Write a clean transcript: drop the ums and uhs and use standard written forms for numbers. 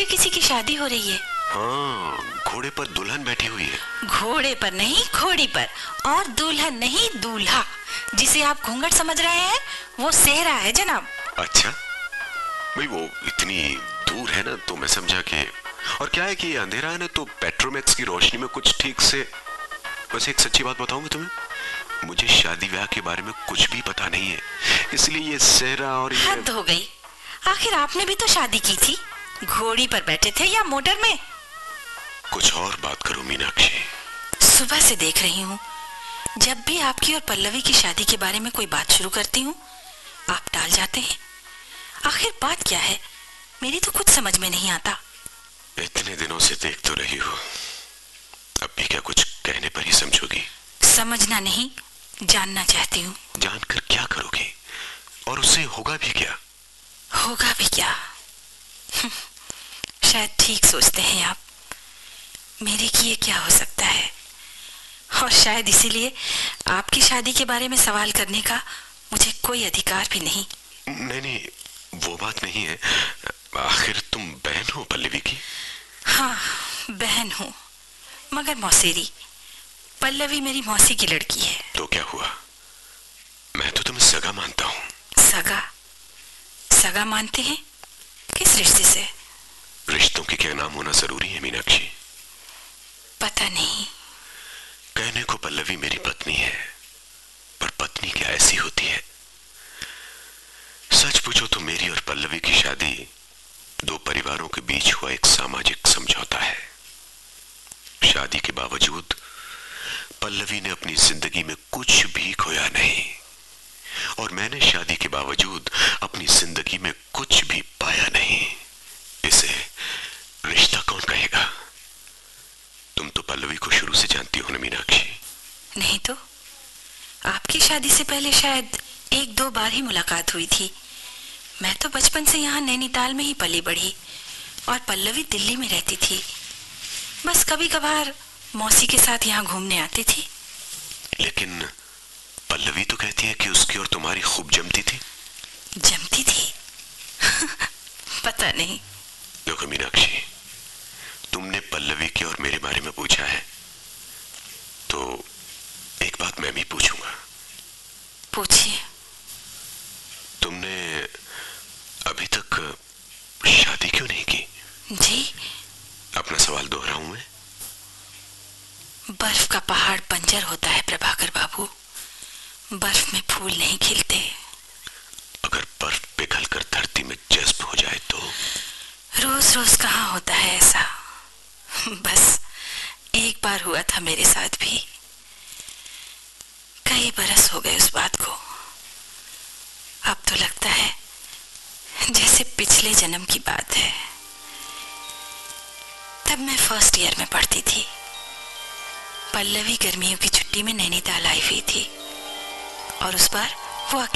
नीचे किसी की शादी हो रही है। हाँ, घोड़े पर दुल्हन बैठी हुई है। घोड़े पर नहीं, घोड़ी पर। और दुल्हन नहीं, दूल्हा। जिसे आप घूंघट समझ रहे हैं वो सेहरा है जनाब। अच्छा भाई, वो इतनी दूर है ना तो मैं समझा कि, और क्या है कि अंधेरा है ना तो पेट्रोमैक्स की रोशनी में कुछ ठीक से। बस एक सच्ची बात बताऊं मैं तुम्हें, मुझे शादी ब्याह के बारे में कुछ भी पता नहीं है, इसलिए ये सेहरा और ये... हद हो गई। आखिर आपने भी तो शादी की थी। घोड़ी पर बैठे थे या मोटर में? कुछ और बात करो मीनाक्षी। सुबह से देख रही हूँ, जब भी आपकी और पल्लवी की शादी के बारे में कोई बात शुरू करती हूँ आप टाल जाते हैं। आखिर बात क्या है, मेरी तो कुछ समझ में नहीं आता। इतने दिनों से देख तो रही हो, अब भी क्या कुछ कहने पर ही समझोगी? समझना नहीं, जानना चाहती हूँ। जानकर क्या करोगी, और उससे होगा भी क्या? होगा भी क्या? शायद ठीक सोचते हैं आप। मेरे किए क्या हो सकता है, और शायद इसीलिए आपकी शादी के बारे में सवाल करने का मुझे कोई अधिकार भी नहीं। नहीं, वो बात नहीं है। आखिर तुम बहन हो पल्लवी की? हाँ, बहन हूँ, मगर मौसेरी। पल्लवी मेरी मौसी की लड़की है। तो क्या हुआ, मैं तो तुम्हें सगा मानता हूँ। सगा? सगा मानते हैं? किस रिश्ते से? रिश्तों के क्या नाम होना जरूरी है मीनाक्षी? पता नहीं। कहने को पल्लवी मेरी पत्नी है, पर पत्नी क्या ऐसी होती है? सच पूछो तो मेरी और पल्लवी की शादी दो परिवारों के बीच हुआ एक सामाजिक समझौता है। शादी के बावजूद पल्लवी ने अपनी जिंदगी में कुछ भी खोया नहीं, और मैंने शादी के बावजूद अपनी जिंदगी में कुछ भी पाया नहीं। इसे रिश्ता कौन कहेगा? तुम तो पल्लवी को शुरू से जानती हो ना मीनाक्षी? नहीं तो आपकी शादी से पहले शायद एक दो बार ही मुलाकात हुई थी। मैं तो बचपन से यहाँ नैनीताल में ही पली बढ़ी, और पल्लवी दिल्ली में रहती थी। बस कभी कभार मौसी के साथ यहाँ घूमने आती थी। लेकिन पल्लवी तो कहती है कि उसकी और तुम्हारी खूब जमती थी। जमती थी? पता नहीं। देखो मीनाक्षी, तुमने पल्लवी के और मेरे बारे में पूछा है, तो एक बात मैं भी पूछूंगा। पूछिए। तुमने अभी तक शादी क्यों नहीं की? जी? अपना सवाल दोहराऊं मैं? बर्फ का पहाड़ बंजर होता है प्रभाकर बाबू, बर्फ में फूल नहीं खिलते। अगर बर्फ पिघलकर धरती में जज्ब हो जाए तो? रोज रोज कहाँ होता है ऐसा। बस एक बार हुआ था मेरे साथ भी। कई बरस हो गए उस बात को। अब तो लगता है जैसे पिछले जन्म की बात है। तब मैं फर्स्ट ईयर में पढ़ती थी। पल्लवी गर्मियों की छुट्टी में नैनीताल आई हुई थी, और उस बार वो